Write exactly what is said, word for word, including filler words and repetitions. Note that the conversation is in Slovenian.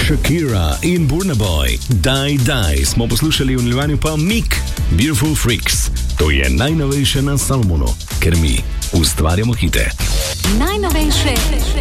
Shakira in Burna Boy. Die, die smo poslušali, v nadaljevanju pa Meek, Beautiful Freaks. To je najnovejše na Salomonu, ker mi ustvarjamo hite. Najnovejše